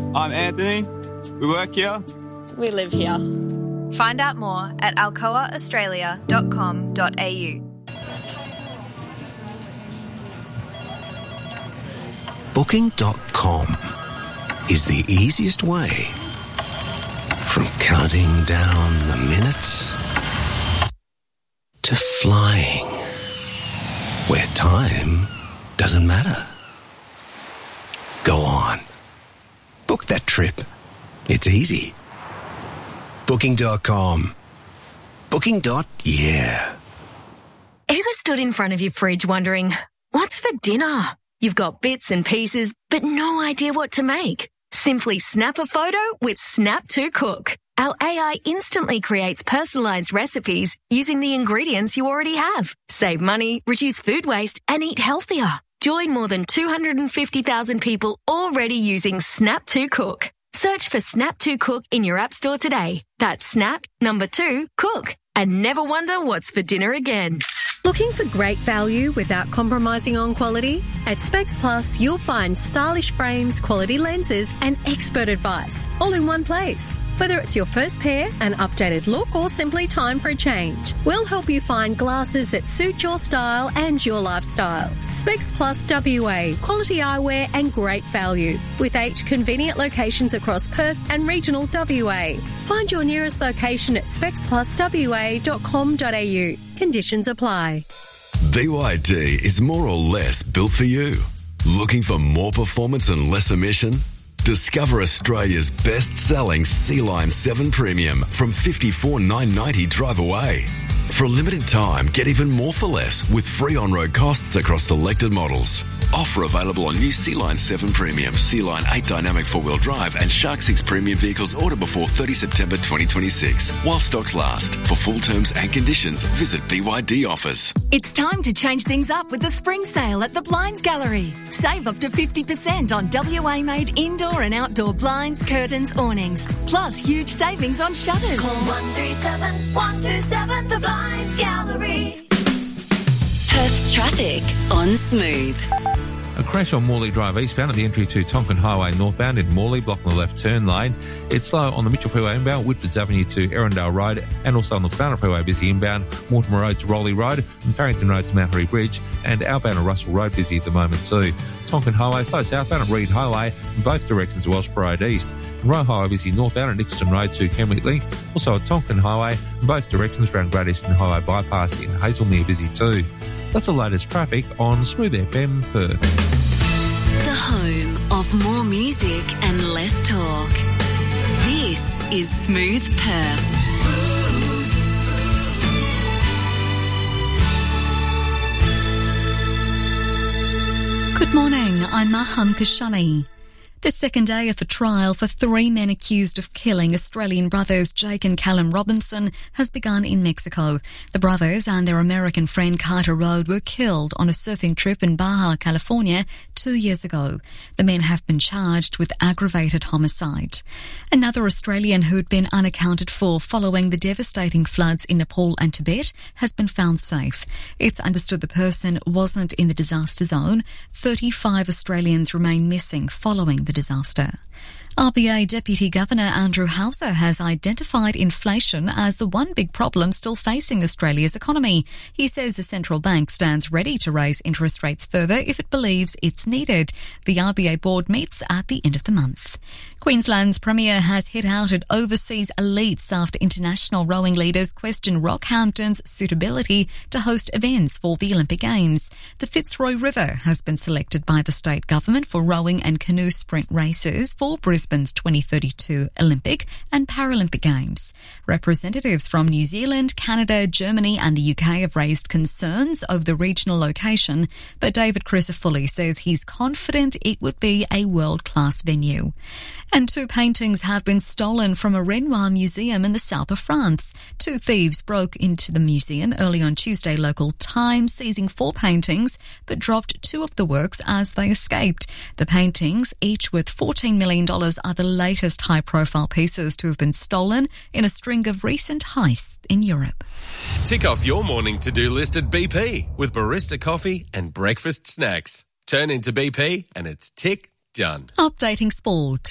I'm Anthony. We work here. We live here. Find out more at alcoaaustralia.com.au. Booking.com is the easiest way from counting down the minutes to flying where time doesn't matter. Go on. Book that trip. It's easy. Booking.com. Booking.yeah. Ever stood in front of your fridge wondering, what's for dinner? You've got bits and pieces, but no idea what to make. Simply snap a photo with Snap to Cook. Our AI instantly creates personalised recipes using the ingredients you already have. Save money, reduce food waste, and eat healthier. Join more than 250,000 people already using Snap to Cook. Search for Snap to Cook in your app store today. That's Snap, 2, Cook. And never wonder what's for dinner again. Looking for great value without compromising on quality? At Specs Plus, you'll find stylish frames, quality lenses, and expert advice, all in one place. Whether it's your first pair, an updated look, or simply time for a change, we'll help you find glasses that suit your style and your lifestyle. Specs Plus WA, quality eyewear and great value, with 8 convenient locations across Perth and regional WA. Find your nearest location at specspluswa.com.au. Conditions apply. BYD is more or less built for you. Looking for more performance and less emission? Discover Australia's best-selling Sea-Line 7 Premium from $54,990 drive away. For a limited time, get even more for less with free on-road costs across selected models. Offer available on new Sea-Line 7 Premium, Sea-Line 8 Dynamic 4-wheel drive and Shark 6 Premium vehicles order before 30 September 2026. While stocks last. For full terms and conditions, visit BYD Offers. It's time to change things up with the spring sale at the Blinds Gallery. Save up to 50% on WA-made indoor and outdoor blinds, curtains, awnings. Plus huge savings on shutters. Call 137 127 the Blinds Gallery. Perth's traffic on Smooth. A crash on Morley Drive eastbound at the entry to Tonkin Highway northbound in Morley, blocking the left turn lane. It's slow on the Mitchell Freeway inbound, Whitfords Avenue to Erindale Road, and also on the Flounder Freeway busy inbound, Mortimer Road to Rowley Road, and Farrington Road to Mount Harry Bridge, and outbound on Russell Road busy at the moment too. Tonkin Highway slow southbound at Reed Highway in both directions to Welsh Road East, and Roe Highway busy northbound at Nixon Road to Kenwick Link, also at Tonkin Highway in both directions around Great Eastern Highway bypass in Hazelmere busy too. That's the latest traffic on Smooth FM Perth. The home of more music and less talk. This is Smooth Perth. Good morning, I'm Maham Kashani. The second day of a trial for 3 men accused of killing Australian brothers Jake and Callum Robinson has begun in Mexico. The brothers and their American friend Carter Rode were killed on a surfing trip in Baja, California 2 years ago. The men have been charged with aggravated homicide. Another Australian who'd been unaccounted for following the devastating floods in Nepal and Tibet has been found safe. It's understood the person wasn't in the disaster zone. 35 Australians remain missing following the disaster. RBA Deputy Governor Andrew Hauser has identified inflation as the one big problem still facing Australia's economy. He says the central bank stands ready to raise interest rates further if it believes it's needed. The RBA board meets at the end of the month. Queensland's Premier has hit out at overseas elites after international rowing leaders question Rockhampton's suitability to host events for the Olympic Games. The Fitzroy River has been selected by the state government for rowing and canoe sprint races for Brisbane's 2032 Olympic and Paralympic Games. Representatives from New Zealand, Canada, Germany and the UK have raised concerns over the regional location, but David Crisafulli says he's confident it would be a world-class venue. And 2 paintings have been stolen from a Renoir museum in the south of France. 2 thieves broke into the museum early on Tuesday local time, seizing 4 paintings, but dropped 2 of the works as they escaped. The paintings, each worth $14 million, are the latest high-profile pieces to have been stolen in a string of recent heists in Europe. Tick off your morning to-do list at BP with barista coffee and breakfast snacks. Turn into BP and it's tick done. Updating sport.